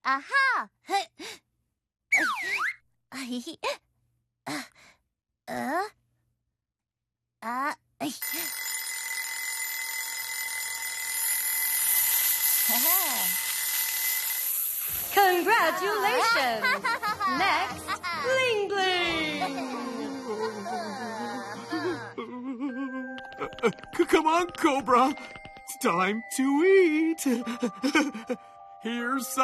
아하! Congratulations! Next, Bling Bling! Come on, Cobra. It's time to eat. Here's